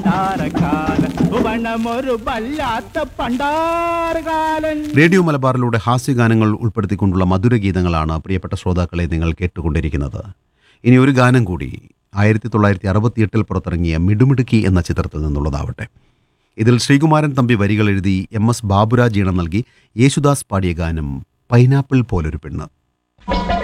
കൊട്ടാരക്കാലൻ സുവർണമൊരു വല്ലാത്ത പണ്ടാരകാലൻ. റേഡിയോ മലബാറിലൂടെ ഹാസ്യഗാനങ്ങൾ ഉൾപ്പെടുത്തിക്കൊണ്ടുള്ള മധുരഗീതങ്ങളാണ് പ്രിയപ്പെട്ട ശ്രോതാക്കളെ നിങ്ങൾ കേട്ടുകൊണ്ടിരിക്കുന്നത്. ഇനി ഒരു ഗാനം കൂടി 1968 പുറത്തിറങ്ങിയ മിടുമിടുക്കി എന്ന ചിത്രത്തിൽ നിന്നുള്ളതാവട്ടെ. ഇതിൽ ശ്രീകുമാരൻ തമ്പി വരികൾ എഴുതി MS ബാബുരാജ് ഈണം നൽകി യേശുദാസ് പാടിയ ഗാനം പൈനാപ്പിൾ പോലൊരു പെണ്ണ്.